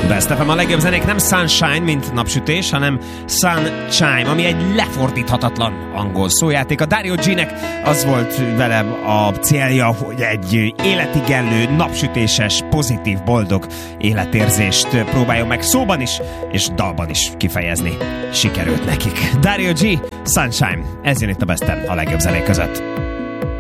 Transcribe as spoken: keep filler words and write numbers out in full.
Best ef em, a legjobb zenék nem sunshine, mint napsütés, hanem sunshine, ami egy lefordíthatatlan angol szójáték. A Dario G-nek az volt velem a célja, hogy egy életigenlő, napsütéses, pozitív, boldog életérzést próbáljon meg szóban is, és dalban is kifejezni. Sikerült nekik. Dario G, Sunshine. Ez jön itt a Best ef em, a legjobb zenék között.